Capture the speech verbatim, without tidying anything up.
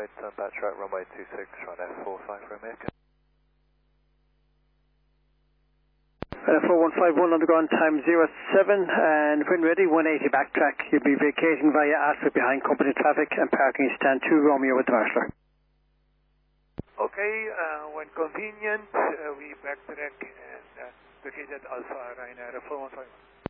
runway, turn back track, runway two six, run F four five for America. Uh, four one five one underground time zero seven, and when ready, one eighty backtrack. You'll be vacating via Alpha behind company traffic and parking stand two Romeo with Marsler. Okay, uh, when convenient, uh, we backtrack and uh, vacate at Alpha Ryanair four one five one.